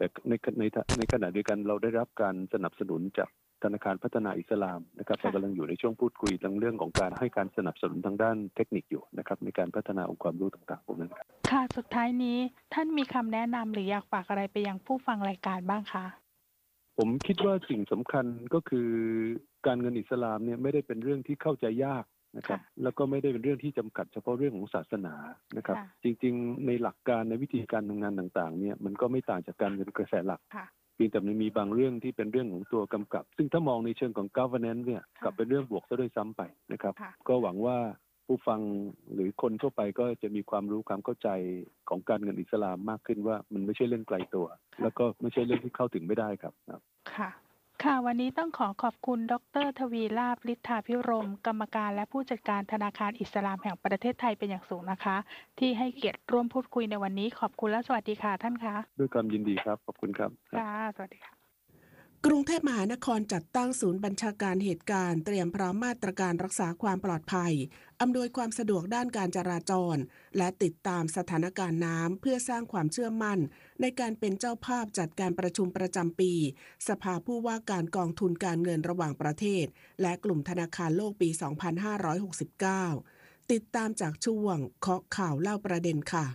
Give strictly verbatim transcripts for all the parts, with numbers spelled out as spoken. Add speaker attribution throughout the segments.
Speaker 1: แต่ในในในขณะเดียวกันเราได้รับการสนับสนุนจากธนาคารพัฒนาอิสลามนะครับเรากำลังอยู่ในช่วงพูดคุยเรื่องของการให้การสนับสนุนทางด้านเทคนิคอยู่นะครับในการพัฒนาองค์ความรู้ต่างๆพวกนั้นครับ
Speaker 2: ค่ะสุดท้ายนี้ท่านมีคำแนะนำหรืออยากฝากอะไรไปยังผู้ฟังรายการบ้างคะ
Speaker 1: ผมคิดว่าสิ่งสำคัญก็คือการเงินอิสลามเนี่ยไม่ได้เป็นเรื่องที่เข้าใจยากนะครับแล้วก็ไม่ได้เป็นเรื่องที่จำกัดเฉพาะเรื่องของศาสนานะครับจริงๆในหลักการในวิธีการทำงานต่างๆเนี่ยมันก็ไม่ต่างจากการเงินกระแสหลักเพียงแต่มันมีบางเรื่องที่เป็นเรื่องของตัวกำกับซึ่งถ้ามองในเชิงของ governance เนี่ยกลับเป็นเรื่องบวกซะด้วยซ้ำไปนะครับก็หวังว่าผู้ฟังหรือคนทั่วไปก็จะมีความรู้ความเข้าใจของการเงินอิสลามมากขึ้นว่ามันไม่ใช่เรื่องไกลตัวแล้วก็ไม่ใช่เรื่องที่เข้าถึงไม่ได้ครับ
Speaker 2: ค่ะค่ะวันนี้ต้องขอขอบคุณดร.ทวีลาภ ฤทธาภิรมย์กรรมการและผู้จัดการธนาคารอิสลามแห่งประเทศไทยเป็นอย่างสูงนะคะที่ให้เกียรติร่วมพูดคุยในวันนี้ขอบคุณและสวัสดีค่ะท่านคะ
Speaker 1: ด้วยความยินดีครับขอบคุณครับ
Speaker 2: ค่ะสวัสดีค่ะ
Speaker 3: กรุงเทพมหานครจัดตั้งศูนย์บัญชาการเหตุการณ์เตรียมพร้อมมาตรการรักษาความปลอดภัยอำนวยความสะดวกด้านการจราจรและติดตามสถานการณ์น้ำเพื่อสร้างความเชื่อมั่นในการเป็นเจ้าภาพจัดการประชุมประจำปีสภาผู้ว่าการกองทุนการเงินระหว่างประเทศและกลุ่มธนาคารโลกปี สองพันห้าร้อยหกสิบเก้า ติดตามจากช่วงเคาะข่าวเล่าประเด็นค่ะ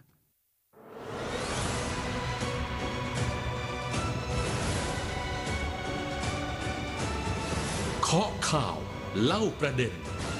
Speaker 4: เคาะข่าวเล่าประเด็น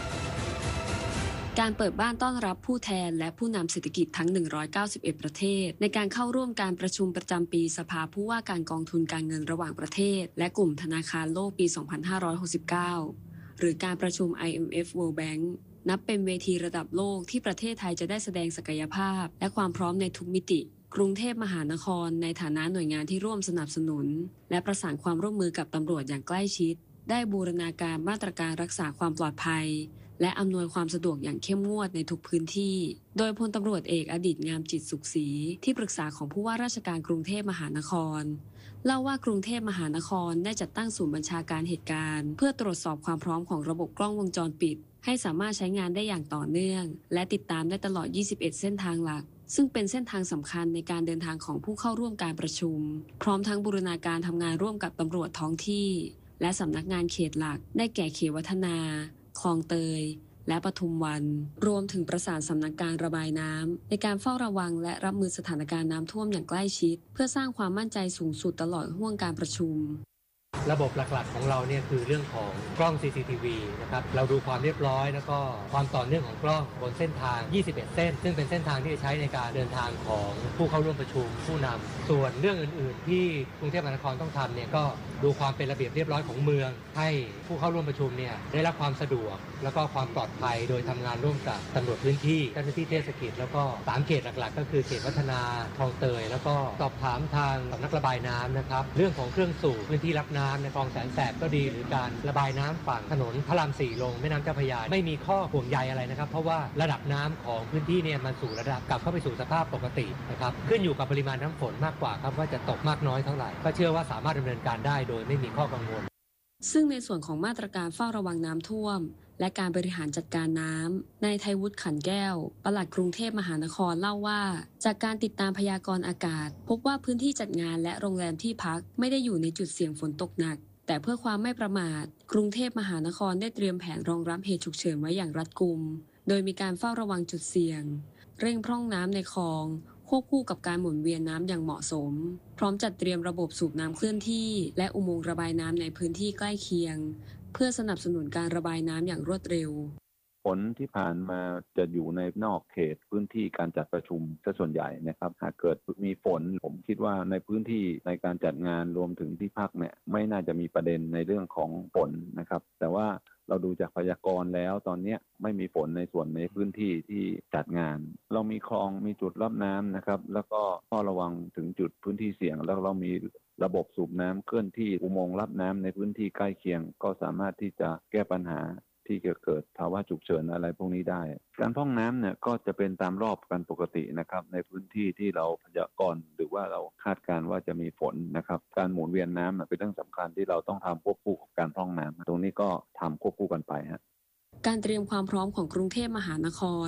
Speaker 5: การเปิดบ้านต้อนรับผู้แทนและผู้นำเศรษฐกิจทั้งหนึ่งร้อยเก้าสิบเอ็ดประเทศในการเข้าร่วมการประชุมประจำปีสภาผู้ว่าการกองทุนการเงินระหว่างประเทศและกลุ่มธนาคารโลกปี สองพันห้าร้อยหกสิบเก้า หรือการประชุม ไอ เอ็ม เอฟ World Bank นับเป็นเวทีระดับโลกที่ประเทศไทยจะได้แสดงศักยภาพและความพร้อมในทุกมิติกรุงเทพมหานครในฐานะหน่วยงานที่ร่วมสนับสนุนและประสานความร่วมมือกับตำรวจอย่างใกล้ชิดได้บูรณาการมาตรการรักษาความปลอดภัยและอำนวยความสะดวกอย่างเข้มงวดในทุกพื้นที่โดยพลตำรวจเอกอดิษฐ์งามจิตสุขศรีที่ปรึกษาของผู้ว่าราชการกรุงเทพมหานครเล่าว่ากรุงเทพมหานครได้จัดตั้งศูนย์บัญชาการเหตุการณ์เพื่อตรวจสอบความพร้อมของระบบกล้องวงจรปิดให้สามารถใช้งานได้อย่างต่อเนื่องและติดตามได้ตลอดยี่สิบเอ็ดเส้นทางหลักซึ่งเป็นเส้นทางสำคัญในการเดินทางของผู้เข้าร่วมการประชุมพร้อมทั้งบูรณาการทำงานร่วมกับตำรวจท้องที่และสำนักงานเขตหลักได้แก่เขตวัฒนาคลองเตยและปทุมวันรวมถึงประสานสำนักการระบายน้ำในการเฝ้าระวังและรับมือสถานการณ์น้ำท่วมอย่างใกล้ชิดเพื่อสร้างความมั่นใจสูงสุดตลอดห่วงการประชุม
Speaker 6: ระบบหลักๆของเราเนี่ยคือเรื่องของกล้อง ซี ซี ที วี นะครับเราดูความเรียบร้อยแล้วก็ความต่อเนื่องของกล้องบนเส้นทางยี่สิบเอ็ดเส้นซึ่งเป็นเส้นทางที่จะใช้ในการเดินทางของผู้เข้าร่วมประชุมผู้นำส่วนเรื่องอื่นๆที่กรุงเทพมหานครต้องทำเนี่ยก็ดูความเป็นระเบียบเรียบร้อยของเมืองให้ผู้เข้าร่วมประชุมเนี่ยได้รับความสะดวกแล้วก็ความปลอดภัยโดยทำงานร่วมกับตำรวจพื้นที่เจ้าหน้าที่เทศกิจแล้วก็สามเขตหลักๆก็คือเขตวัฒนาคลองเตยแล้วก็สอบถามทางสำนักระบายน้ำนะครับเรื่องของเครื่องสูบพื้นที่รับน้ำในคลองแสนแสบก็ดีหรือการระบายน้ำฝั่งถนนพระรามสี่ลงแม่น้ำเจ้าพระยาไม่มีข้อห่วงใยอะไรนะครับเพราะว่าระดับน้ำของพื้นที่เนี่ยมันสู่ระดับกลับเข้าไปสู่สภาพปกตินะครับขึ้นอยู่กับปริมาณน้ำฝนมากกว่าครับว่าจะตกมากน้อยเท่าไหร่ก็เชื่อว่าสามารถดำเนินการได้โดยไม่มีข้อกังวล
Speaker 5: ซึ่งในส่วนของมาตรการเฝ้าระวังน้ำท่วมและการบริหารจัดการน้ำนายไทยวุฒิขันแก้วปลัดกรุงเทพมหานครเล่าว่าจากการติดตามพยากรณ์อากาศพบว่าพื้นที่จัดงานและโรงแรมที่พักไม่ได้อยู่ในจุดเสี่ยงฝนตกหนักแต่เพื่อความไม่ประมาทกรุงเทพมหานครได้เตรียมแผนรองรับเหตุฉุกเฉินไว้อย่างรัดกุมโดยมีการเฝ้าระวังจุดเสี่ยงเร่งพร่องน้ำในคลองควบคู่กับการหมุนเวียนน้ำอย่างเหมาะสมพร้อมจัดเตรียมระบบสูบน้ำเคลื่อนที่และอุโมงค์ระบายน้ำในพื้นที่ใกล้เคียงเพื่อสนับสนุนการระบายน้ำอย่างรวดเร็ว
Speaker 7: ฝนที่ผ่านมาจะอยู่ในนอกเขตพื้นที่การจัดประชุมซะส่วนใหญ่นะครับหากเกิดมีฝนผมคิดว่าในพื้นที่ในการจัดงานรวมถึงที่พักเนี่ยไม่น่าจะมีประเด็นในเรื่องของฝนนะครับแต่ว่าเราดูจากพยากรณ์แล้วตอนนี้ไม่มีฝนในส่วนในพื้นที่ที่จัดงานเรามีคลองมีจุดรับน้ำนะครับแล้วก็เฝ้าระวังถึงจุดพื้นที่เสี่ยงแล้วเรามีระบบสูบน้ำเคลื่อนที่อุโมงค์รับน้ำในพื้นที่ใกล้เคียงก็สามารถที่จะแก้ปัญหาที่จะเกิดภาวะฉุกเฉินอะไรพวกนี้ได้การพร่องน้ำเนี่ยก็จะเป็นตามรอบกันปกตินะครับในพื้นที่ที่เราพยากรณ์หรือว่าเราคาดการณ์ว่าจะมีฝนนะครับการหมุนเวียนน้ำเป็นเรื่องสำคัญที่เราต้องทำควบคู่กับการพร่องน้ำตรงนี้ก็ทำควบคู่กันไปฮะ
Speaker 5: การเตรียมความพร้อมของกรุงเทพมหานคร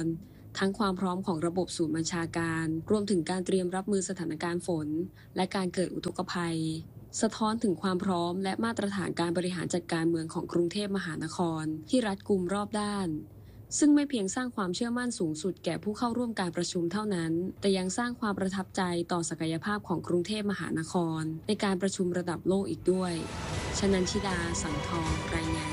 Speaker 5: ทั้งความพร้อมของระบบศูนย์บัญชาการรวมถึงการเตรียมรับมือสถานการณ์ฝนและการเกิดอุทกภัยสะท้อนถึงความพร้อมและมาตรฐานการบริหารจัดการเมืองของกรุงเทพมหานครที่รัดกุมรอบด้านซึ่งไม่เพียงสร้างความเชื่อมั่นสูงสุดแก่ผู้เข้าร่วมการประชุมเท่านั้นแต่ยังสร้างความประทับใจต่อศักยภาพของกรุงเทพมหานครในการประชุมระดับโลกอีกด้วยชนันชิดาสังทองรายงาน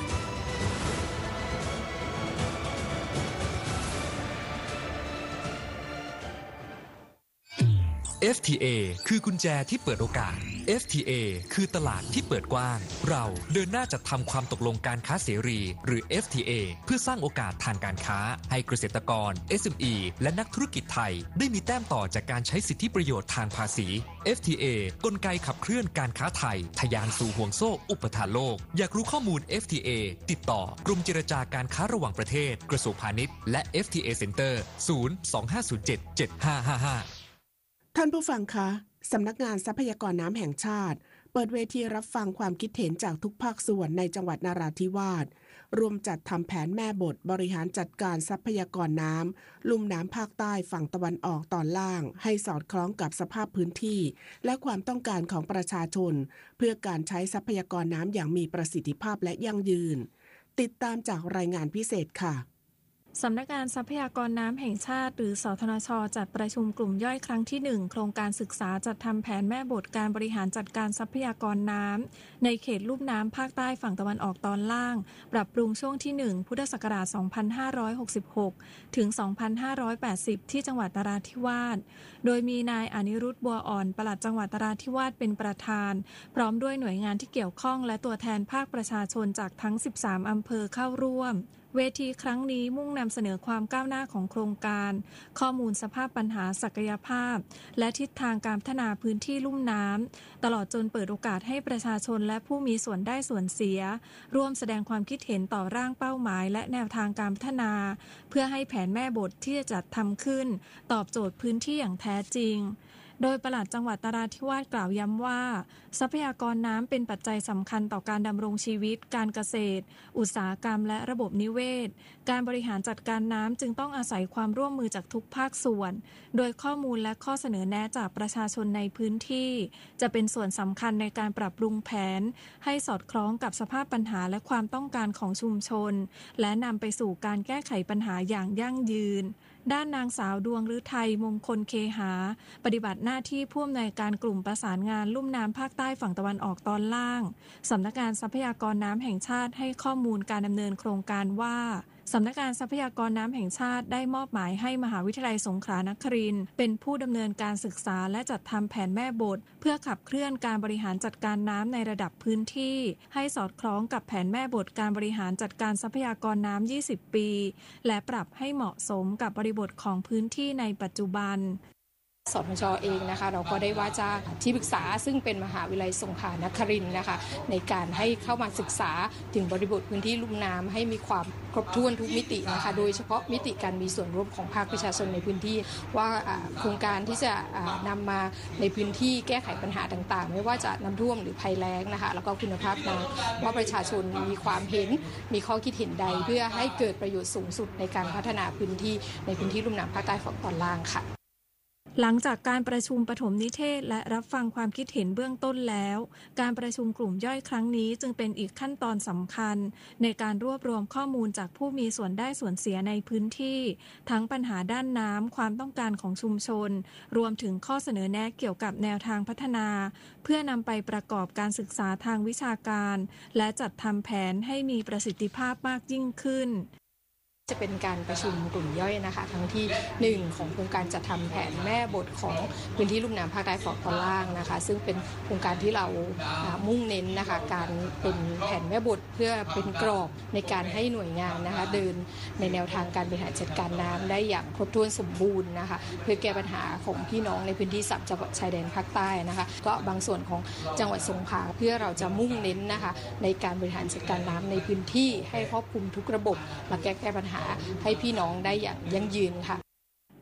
Speaker 4: เอฟ ที เอ คือกุญแจที่เปิดโอกาส เอฟ ที เอ คือตลาดที่เปิดกว้างเราเดินหน้าจัดทำความตกลงการค้าเสรีหรือ เอฟ ที เอ เพื่อสร้างโอกาสทางการค้าให้เกษตรกร เอส เอ็ม อี และนักธุรกิจไทยได้มีแต้มต่อจากการใช้สิทธิประโยชน์ทางภาษี เอฟ ที เอ กลไกขับเคลื่อนการค้าไทยทะยานสู่ห่วงโซ่อุปทานโลกอยากรู้ข้อมูล เอฟ ที เอ ติดต่อกรมเจรจาการค้าระหว่างประเทศกระทรวงพาณิชย์และ เอฟ ที เอ Center ศูนย์ สอง ห้า ศูนย์ เจ็ด เจ็ด ห้า ห้า ห้า
Speaker 3: ท่านผู้ฟังคะสำนักงานทรัพยากรน้ำแห่งชาติเปิดเวทีรับฟังความคิดเห็นจากทุกภาคส่วนในจังหวัดนราธิวาสรวมจัดทำแผนแม่บทบริหารจัดการทรัพยากรน้ำลุ่มน้ำภาคใต้ฝั่งตะวันออกตอนล่างให้สอดคล้องกับสภาพพื้นที่และความต้องการของประชาชนเพื่อการใช้ทรัพยากรน้ำอย่างมีประสิทธิภาพและยั่งยืนติดตามจากรายงานพิเศษค่ะ
Speaker 8: สำนักงานทรัพยากรน้ำแห่งชาติหรือสทนช.จัดประชุมกลุ่มย่อยครั้งที่หนึ่งโครงการศึกษาจัดทำแผนแม่บทการบริหารจัดการทรัพยากรน้ำในเขตลุ่มน้ำภาคใต้ฝั่งตะวันออกตอนล่างปรับปรุงช่วงที่หนึ่งพุทธศักราชสองพันห้าร้อยหกสิบหกถึงสองพันห้าร้อยแปดสิบที่จังหวัดนราธิวาสโดยมีนายอนิรุทธบัวอ่อนปลัดจังหวัดนราธิวาสเป็นประธานพร้อมด้วยหน่วยงานที่เกี่ยวข้องและตัวแทนภาคประชาชนจากทั้งสิบสามอำเภอเข้าร่วมเวทีครั้งนี้มุ่งนำเสนอความก้าวหน้าของโครงการข้อมูลสภาพปัญหาศักยภาพและทิศทางการพัฒนาพื้นที่ลุ่มน้ำตลอดจนเปิดโอกาสให้ประชาชนและผู้มีส่วนได้ส่วนเสียร่วมแสดงความคิดเห็นต่อร่างเป้าหมายและแนวทางการพัฒนาเพื่อให้แผนแม่บทที่จะจัดทำขึ้นตอบโจทย์พื้นที่อย่างแท้จริงโดยปลัดจังหวัดนราธิวาสกล่าวย้ำว่าทรัพยากรน้ำเป็นปัจจัยสำคัญต่อการดำรงชีวิตการเกษตรอุตสาหกรรมและระบบนิเวศการบริหารจัดการน้ำจึงต้องอาศัยความร่วมมือจากทุกภาคส่วนโดยข้อมูลและข้อเสนอแนะจากประชาชนในพื้นที่จะเป็นส่วนสำคัญในการปรับปรุงแผนให้สอดคล้องกับสภาพปัญหาและความต้องการของชุมชนและนำไปสู่การแก้ไขปัญหาอย่างยั่งยืนด้านนางสาวดวงฤทัยมงคลเคหาปฏิบัติหน้าที่ผู้อำนวยการกลุ่มประสานงานลุ่มน้ำภาคใต้ฝั่งตะวันออกตอนล่างสำนักงานทรัพยากรน้ำแห่งชาติให้ข้อมูลการดำเนินโครงการว่าสำนักงานทรัพยากรน้ำแห่งชาติได้มอบหมายให้มหาวิทยาลัยสงขลานครินทร์เป็นผู้ดำเนินการศึกษาและจัดทำแผนแม่บทเพื่อขับเคลื่อนการบริหารจัดการน้ำในระดับพื้นที่ให้สอดคล้องกับแผนแม่บทการบริหารจัดการทรัพยากรน้ำยี่สิบปีและปรับให้เหมาะสมกับบริบทของพื้นที่ในปัจจุบัน
Speaker 9: สทช.เองนะคะเราก็ได้ว่าจ้างที่ปรึกษาซึ่งเป็นมหาวิทยาลัยสงขลานครินทร์นะคะในการให้เข้ามาศึกษาถึงบริบทพื้นที่ลุ่มน้ำให้มีความครบถ้วนทุกมิตินะคะโดยเฉพาะมิติการมีส่วนร่วมของภาคประชาชนในพื้นที่ว่าโครงการที่จะนำมาในพื้นที่แก้ไขปัญหาต่างๆไม่ว่าจะน้ำท่วมหรือภัยแล้งนะคะแล้วก็คุณภาพน้ำว่าประชาชนมีความเห็นมีข้อคิดเห็นใดเพื่อให้เกิดประโยชน์สูงสุดในการพัฒนาพื้นที่ในพื้นที่ลุ่มน้ำภาคใต้ฝั่งตอนล่างค่ะ
Speaker 8: หลังจากการประชุมปฐมนิเทศและรับฟังความคิดเห็นเบื้องต้นแล้วการประชุมกลุ่มย่อยครั้งนี้จึงเป็นอีกขั้นตอนสำคัญในการรวบรวมข้อมูลจากผู้มีส่วนได้ส่วนเสียในพื้นที่ทั้งปัญหาด้านน้ำความต้องการของชุมชนรวมถึงข้อเสนอแนะเกี่ยวกับแนวทางพัฒนาเพื่อนำไปประกอบการศึกษาทางวิชาการและจัดทำแผนให้มีประสิทธิภาพมากยิ่งขึ้น
Speaker 9: จะเป็นการประชุมกลุ่มย่อยนะคะทั้งที่หนึ่งของโครงการจัดทำแผนแม่บทของพื้นที่ลุ่มน้ำภาคใต้ฝั่งตอนล่างนะคะซึ่งเป็นโครงการที่เรามุ่งเน้นนะคะการเป็นแผนแม่บทเพื่อเป็นกรอบในการให้หน่วยงานนะคะเดินในแนวทางการบริหารจัดการน้ำได้อย่างครบถ้วนสมบูรณ์นะคะเพื่อแก้ปัญหาของพี่น้องในพื้นที่สามจังหวัดชายแดนภาคใต้นะคะก็บางส่วนของจังหวัดสงขลาเพื่อเราจะมุ่งเน้นนะคะในการบริหารจัดการน้ำในพื้นที่ให้ครอบคลุมทุกระบบและแก้แก้ปัญหาให้พี่น้องได้อย่างยั่งยืนค่ะ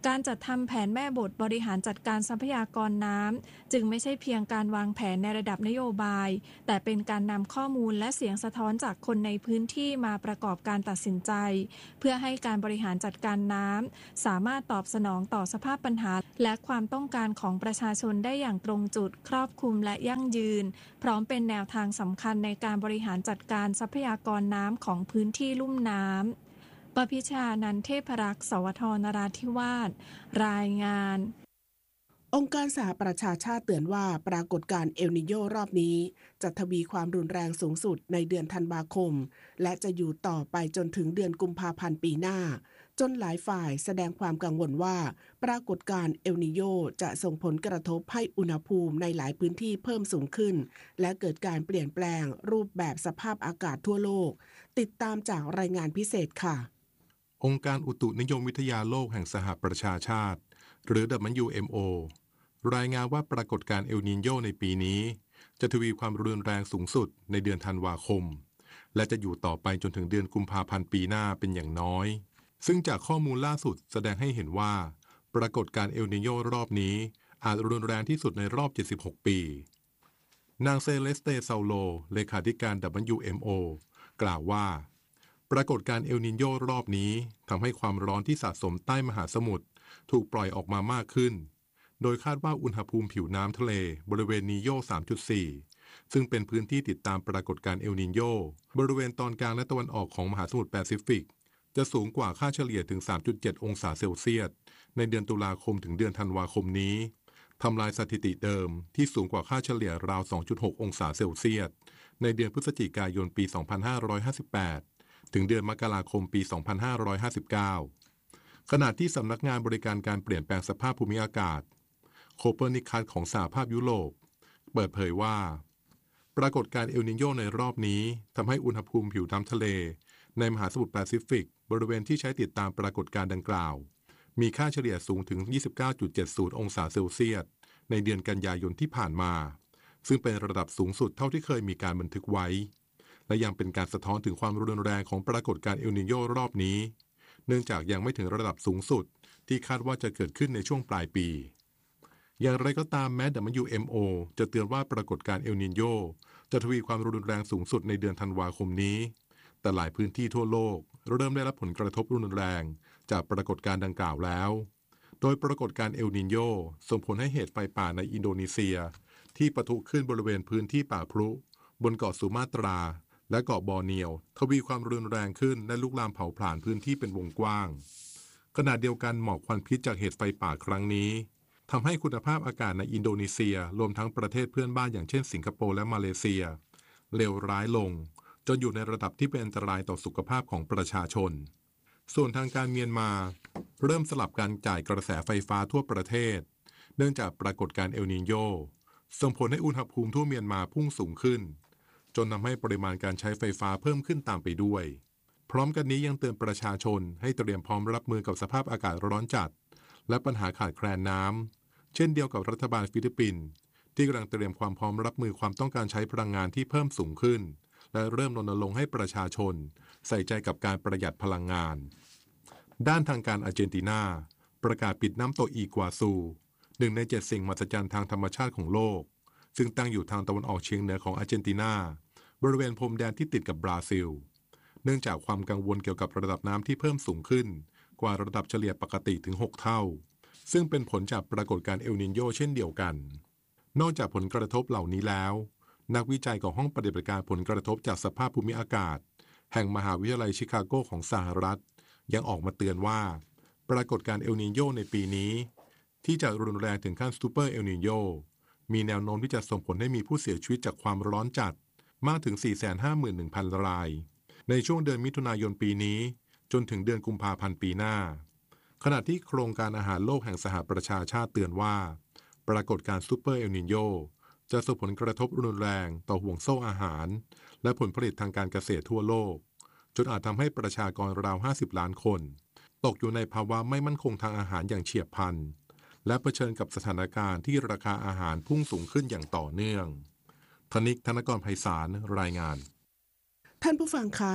Speaker 8: การจัดทำแผนแม่บทบริหารจัดการทรัพยากรน้ำจึงไม่ใช่เพียงการวางแผนในระดับนโยบายแต่เป็นการนำข้อมูลและเสียงสะท้อนจากคนในพื้นที่มาประกอบการตัดสินใจเพื่อให้การบริหารจัดการน้ำสามารถตอบสนองต่อสภาพปัญหาและความต้องการของประชาชนได้อย่างตรงจุดครอบคลุมและยั่งยืนพร้อมเป็นแนวทางสำคัญในการบริหารจัดการทรัพยากรน้ำของพื้นที่ลุ่มน้ำปพิชานันเทพรักษ์สวทนราธิวาสรายงาน
Speaker 3: องค์การสหประชาชาติเตือนว่าปรากฏการณ์เอลนิโญรอบนี้จะทวีความรุนแรงสูงสุดในเดือนธันวาคมและจะอยู่ต่อไปจนถึงเดือนกุมภาพันธ์ปีหน้าจนหลายฝ่ายแสดงความกังวลว่าปรากฏการณ์เอลนิโญจะส่งผลกระทบให้อุณหภูมิในหลายพื้นที่เพิ่มสูงขึ้นและเกิดการเปลี่ยนแปลงรูปแบบสภาพอากาศทั่วโลกติดตามจากรายงานพิเศษค่ะ
Speaker 10: องค์การอุตุนิยมวิทยาโลกแห่งสหประชาชาติหรือ ดับเบิลยู เอ็ม โอ รายงานว่าปรากฏการณ์เอลนีโญในปีนี้จะทวีความรุนแรงสูงสุดในเดือนธันวาคมและจะอยู่ต่อไปจนถึงเดือนกุมภาพันธ์ปีหน้าเป็นอย่างน้อยซึ่งจากข้อมูลล่าสุดแสดงให้เห็นว่าปรากฏการณ์เอลนีโญรอบนี้อาจรุนแรงที่สุดในรอบเจ็ดสิบหกปีนางเซเลสเตซาโลเลขาธิการ ดับเบิลยู เอ็ม โอ กล่าวว่าปรากฏการณ์เอลนีโญรอบนี้ทำให้ความร้อนที่สะสมใต้มหาสมุทรถูกปล่อยออกมามากขึ้นโดยคาดว่าอุณหภูมิผิวน้ำทะเลบริเวณนีโญ สามจุดสี่ ซึ่งเป็นพื้นที่ติดตามปรากฏการณ์เอลนีโญบริเวณตอนกลางและตะวันออกของมหาสมุทรแปซิฟิกจะสูงกว่าค่าเฉลี่ยถึง สามจุดเจ็ด องศาเซลเซียสในเดือนตุลาคมถึงเดือนธันวาคมนี้ทำลายสถิติเดิมที่สูงกว่าค่าเฉลี่ยราว สองจุดหก องศาเซลเซียสในเดือนพฤศจิกายนปี สองพันห้าร้อยห้าสิบแปดถึงเดือนมกราคมปี สองพันห้าร้อยห้าสิบเก้า ขณะที่สำนักงานบริการการเปลี่ยนแปลงสภาพภูมิอากาศโคเปอร์นิคัสของสหภาพยุโรปเปิดเผยว่าปรากฏการณ์เอลนีโญในรอบนี้ทำให้อุณหภูมิผิวน้ำทะเลในมหาสมุทรแปซิฟิกบริเวณที่ใช้ติดตามปรากฏการณ์ดังกล่าวมีค่าเฉลี่ยสูงถึง ยี่สิบเก้าจุดเจ็ดศูนย์ องศาเซลเซียสในเดือนกันยายนที่ผ่านมาซึ่งเป็นระดับสูงสุดเท่าที่เคยมีการบันทึกไว้และยังเป็นการสะท้อนถึงความรุนแรงของปรากฏการณ์เอลนีโญรอบนี้เนื่องจากยังไม่ถึงระดับสูงสุดที่คาดว่าจะเกิดขึ้นในช่วงปลายปีอย่างไรก็ตามแม้ ดับเบิลยู เอ็ม โอ จะเตือนว่าปรากฏการณ์เอลนีโญจะทวีความรุนแรงสูงสุดในเดือนธันวาคมนี้แต่หลายพื้นที่ทั่วโลกเริ่มได้รับผลกระทบรุนแรงจากปรากฏการณ์ดังกล่าวแล้วโดยปรากฏการณ์เอลนีโญส่งผลให้เหตุไฟป่าในอินโดนีเซียที่ปะทุขึ้นบริเวณพื้นที่ป่าพรุบนเกาะสุมาตราและเกาะบอร์เนียวทวีความรุนแรงขึ้นและลุกลามเผาผลาญพื้นที่เป็นวงกว้างขณะเดียวกันหมอกควันพิษจากเหตุไฟป่าครั้งนี้ทำให้คุณภาพอากาศในอินโดนีเซียรวมทั้งประเทศเพื่อนบ้านอย่างเช่นสิงคโปร์และมาเลเซียเลวร้ายลงจนอยู่ในระดับที่เป็นอันตรายต่อสุขภาพของประชาชนส่วนทางการเมียนมาเริ่มสลับการจ่ายกระแสไฟฟ้าทั่วประเทศเนื่องจากปรากฏการณ์เอลนีโญส่งผลให้อุณหภูมิทั่วเมียนมาพุ่งสูงขึ้นจนทำให้ปริมาณการใช้ไฟฟ้าเพิ่มขึ้นตามไปด้วยพร้อมกันนี้ยังเตือนประชาชนให้เตรียมพร้อมรับมือกับสภาพอากาศร้อนจัดและปัญหาขาดแคลนน้ำเช่นเดียวกับรัฐบาลฟิลิปปินส์ที่กำลังเตรียมความพร้อมรับมือความต้องการใช้พลังงานที่เพิ่มสูงขึ้นและเริ่มรณรงค์ให้ประชาชนใส่ใจกับการประหยัดพลังงานด้านทางการอาร์เจนตินาประกาศปิดน้ำตกอีกัวซูหนึ่งในเจ็ดสิ่งมหัศจรรย์ทางธรรมชาติของโลกซึ่งตั้งอยู่ทางตะวันออกเฉียงเหนือของอาร์เจนตินาบริเวณพรมแดนที่ติดกับบราซิลเนื่องจากความกังวลเกี่ยวกับระดับน้ำที่เพิ่มสูงขึ้นกว่าระดับเฉลี่ยปกติถึงหกเท่าซึ่งเป็นผลจากปรากฏการณ์เอลนีโญเช่นเดียวกันนอกจากผลกระทบเหล่านี้แล้วนักวิจัยของห้องปฏิบัติการผลกระทบจากสภาพภูมิอากาศแห่งมหาวิทยาลัยชิคาโกของสหรัฐยังออกมาเตือนว่าปรากฏการณ์เอลนีโญในปีนี้ที่จะรุนแรงถึงขั้นซูเปอร์เอลนีโญมีแนวโน้มที่จะส่งผลให้มีผู้เสียชีวิตจากความร้อนจัดมากถึง สี่แสนห้าหมื่นหนึ่งพัน รายในช่วงเดือนมิถุนายนปีนี้จนถึงเดือนกุมภาพันธ์ปีหน้าขณะที่โครงการอาหารโลกแห่งสหประชาชาติเตือนว่าปรากฏการณ์ซูเปอร์เอลนีโญจะส่งผลกระทบรุนแรงต่อห่วงโซ่อาหารและผลผลิตทางการเกษตรทั่วโลกจนอาจทำให้ประชากรราวห้าสิบล้านคนตกอยู่ในภาวะไม่มั่นคงทางอาหารอย่างเฉียบพลันและเผชิญกับสถานการณ์ที่ราคาอาหารพุ่งสูงขึ้นอย่างต่อเนื่องธนิก ธนกรไพศาลรายงาน
Speaker 3: ท่านผู้ฟังคะ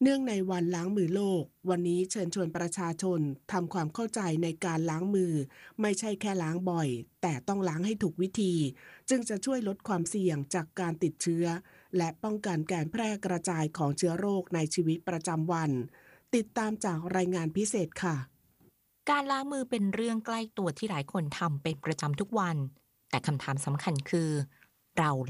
Speaker 3: เนื่องในวันล้างมือโลกวันนี้เชิญชวนประชาชนทำความเข้าใจในการล้างมือไม่ใช่แค่ล้างบ่อยแต่ต้องล้างให้ถูกวิธีจึงจะช่วยลดความเสี่ยงจากการติดเชื้อและป้องกันการแพร่กระจายของเชื้อโรคในชีวิตประจำวันติดตามจากรายงานพิเศษค่ะ
Speaker 11: การล้างมือเป็นเรื่องใกล้ตัวที่หลายคนทำเป็นประจำทุกวันแต่คำถามสำคัญคือเรา